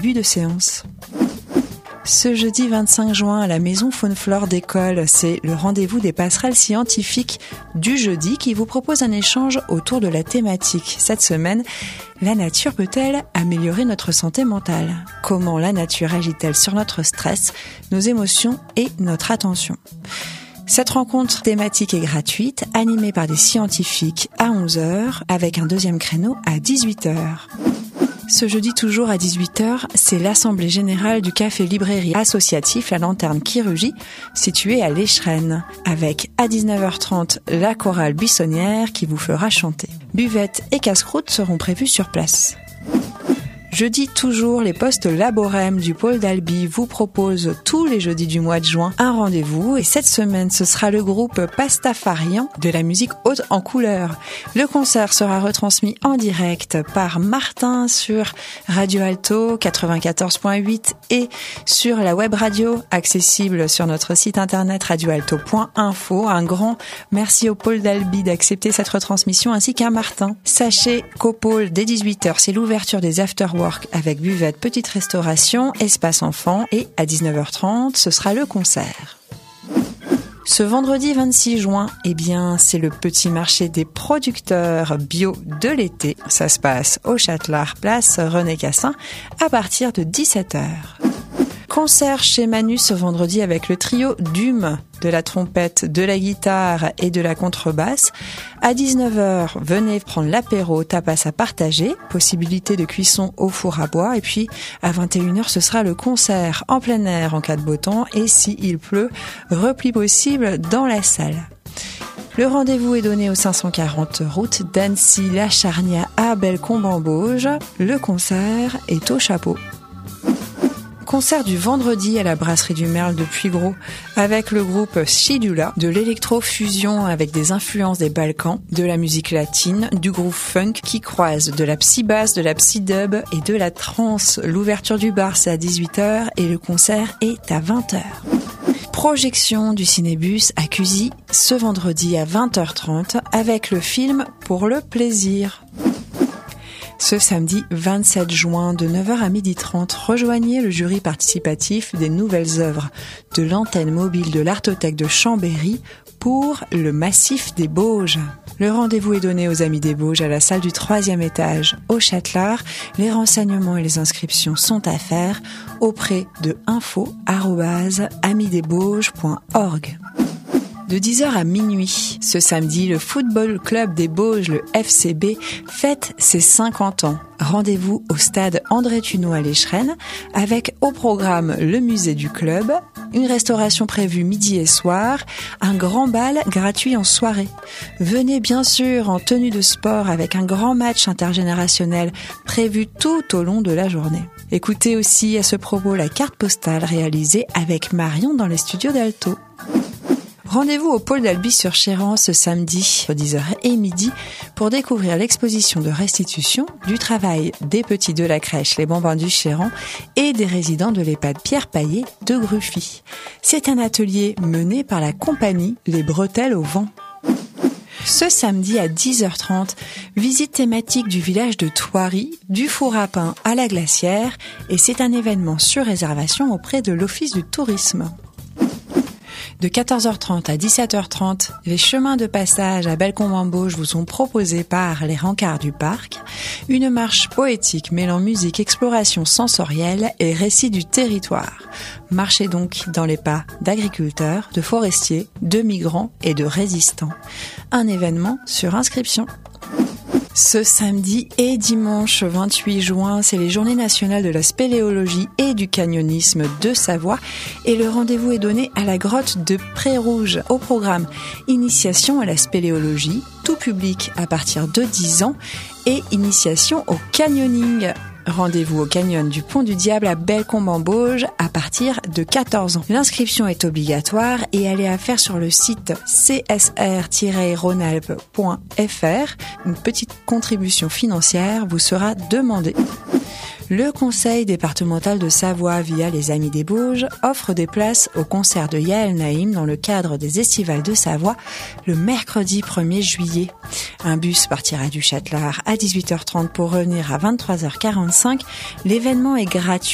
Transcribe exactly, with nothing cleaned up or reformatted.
début de séance. Ce jeudi vingt-cinq juin à la Maison Faune-Flore d'École, c'est le rendez-vous des passerelles scientifiques du jeudi qui vous propose un échange autour de la thématique. Cette semaine, la nature peut-elle améliorer notre santé mentale ? Comment la nature agit-elle sur notre stress, nos émotions et notre attention ? Cette rencontre thématique est gratuite, animée par des scientifiques à onze heures, avec un deuxième créneau à dix-huit heures. Ce jeudi toujours à dix-huit heures, c'est l'Assemblée Générale du Café Librairie Associatif La Lanterne Chirurgie, situé à l'Échrennes, avec à dix-neuf heures trente la chorale buissonnière qui vous fera chanter. Buvettes et casse-croûtes seront prévus sur place. Jeudi toujours, les postes Laborem du pôle d'Albi vous proposent tous les jeudis du mois de juin un rendez-vous et cette semaine ce sera le groupe Pastafarian de la musique haute en couleur. Le concert sera retransmis en direct par Martin sur Radio Alto quatre-vingt-quatorze point huit et sur la web radio accessible sur notre site internet radio alto point info. Un grand merci au pôle d'Albi d'accepter cette retransmission ainsi qu'à Martin. Sachez qu'au pôle dès dix-huit heures, c'est l'ouverture des afterwork avec buvette, petite restauration, espace enfant et à dix-neuf heures trente, ce sera le concert. Ce vendredi vingt-six juin, eh bien, c'est le petit marché des producteurs bio de l'été. Ça se passe au Châtelard, place René Cassin, à partir de dix-sept heures. Concert chez Manu ce vendredi avec le trio Dume, de la trompette, de la guitare et de la contrebasse. À dix-neuf heures, venez prendre l'apéro, tapas à partager, possibilité de cuisson au four à bois. Et puis, à vingt et une heures, ce sera le concert en plein air en cas de beau temps. Et s'il pleut, repli possible dans la salle. Le rendez-vous est donné au cinq cent quarante route d'Annecy-La Charnia à Bellecombe-en-Bauge. Le concert est au chapeau. Concert du vendredi à la brasserie du Merle de Puygros avec le groupe Shidula, de l'électrofusion avec des influences des Balkans, de la musique latine, du groove funk qui croise de la psy-bass, de la psy-dub et de la trance. L'ouverture du bar c'est à dix-huit heures et le concert est à vingt heures. Projection du Cinébus à Cusy ce vendredi à vingt heures trente avec le film Pour le plaisir. Ce samedi vingt-sept juin de neuf heures à midi trente, rejoignez le jury participatif des nouvelles œuvres de l'antenne mobile de l'Artothèque de Chambéry pour le Massif des Bauges. Le rendez-vous est donné aux Amis des Bauges à la salle du troisième étage au Châtelard. Les renseignements et les inscriptions sont à faire auprès de info arobase amis des bauges point org. De dix heures à minuit, ce samedi, le Football Club des Bauges, le F C B, fête ses cinquante ans. Rendez-vous au stade André Tuneau à l'Échrennes, avec au programme le musée du club, une restauration prévue midi et soir, un grand bal gratuit en soirée. Venez bien sûr en tenue de sport avec un grand match intergénérationnel prévu tout au long de la journée. Écoutez aussi à ce propos la carte postale réalisée avec Marion dans les studios d'Alto. Rendez-vous au pôle d'Albi sur Chéran ce samedi, à dix heures et midi, pour découvrir l'exposition de restitution du travail des petits de la crèche Les Bambins du Chéran et des résidents de l'EHPAD Pierre Paillet de Gruffy. C'est un atelier mené par la compagnie Les Bretelles au vent. Ce samedi à dix heures trente, visite thématique du village de Thoiry, du four à pain à la glacière, et c'est un événement sur réservation auprès de l'Office du tourisme. De quatorze heures trente à dix-sept heures trente, les chemins de passage à Bellecombe-en-Bauge vous sont proposés par les rencarts du parc. Une marche poétique mêlant musique, exploration sensorielle et récit du territoire. Marchez donc dans les pas d'agriculteurs, de forestiers, de migrants et de résistants. Un événement sur inscription. Ce samedi et dimanche vingt-huit juin, c'est les Journées nationales de la spéléologie et du canyonisme de Savoie et le rendez-vous est donné à la grotte de Pré-Rouge. Au programme, initiation à la spéléologie, tout public à partir de dix ans et initiation au canyoning. Rendez-vous au canyon du Pont du Diable à Bellecombe-en-Bauge à partir de quatorze ans. L'inscription est obligatoire et elle est à faire sur le site c s r tiret rhône-alpes point f r. Une petite contribution financière vous sera demandée. Le Conseil départemental de Savoie, via les Amis des Bauges, offre des places au concert de Yael Naïm dans le cadre des Estivales de Savoie le mercredi premier juillet. Un bus partira du Châtelard à dix-huit heures trente pour revenir à vingt-trois heures quarante-cinq. L'événement est gratuit.